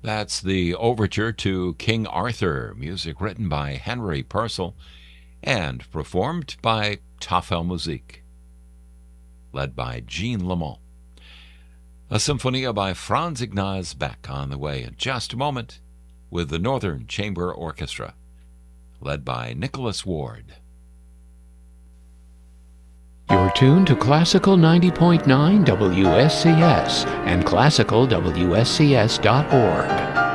That's the overture to King Arthur, music written by Henry Purcell and performed by Tafelmusik, led by Jean Lamont. A Symphonia by Franz Ignaz Beck on the way in just a moment with the Northern Chamber Orchestra, led by Nicholas Ward. You're tuned to Classical 90.9 WSCS and classicalwscs.org.